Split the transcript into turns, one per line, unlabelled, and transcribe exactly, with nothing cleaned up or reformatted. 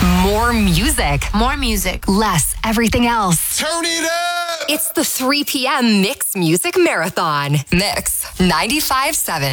More music.
More music.
Less everything else.
Turn it up!
It's the three p.m. Mix Music Marathon. Mix ninety-five point seven.